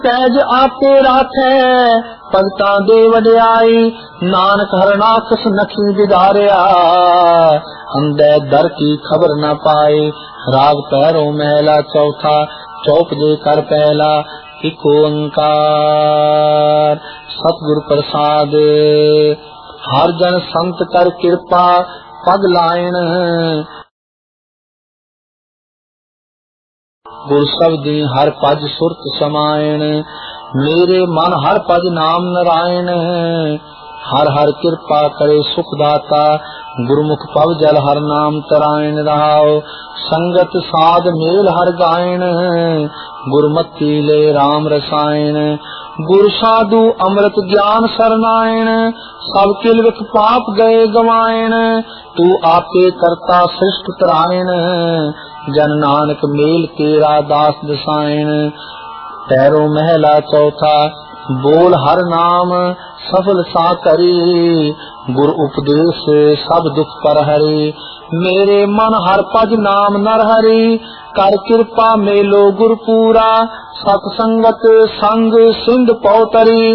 सहज आपे राखै भगतां दे वडियाई, नानक हरनाखस नखी बिदारिया, अंधे दर की खबर न पाए। राग पैरों महला चौथा, चौप दे कर पहला, एक ओंकार। सतगुर प्रसाद हर जन संत कर कृपा पग लायन, गुर शब्दी हर पज सुरत समायन। मेरे मन हर पज नाम नारायण, हर हर कृपा करे सुख दाता। गुरमुख पव जल हर नाम तरायण रहाओ, संगत साध मेल हर गायन। गुरमति ले राम रसायन, गुर साधु अमृत ज्ञान सरनायण। सब किल विख पाप गए गवायन, तू आपे करता सृष्ट तरायण। जन नानक मेल तेरा दास दसायण। पैरों महला चौथा, बोल हर नाम सफल सा करी। गुर उपदेश सब दुख पर हरी, मेरे मन हर पज नाम नर हरी। कर कृपा मेलो गुर पूरा, सत संगत संग सिंध पौतरी।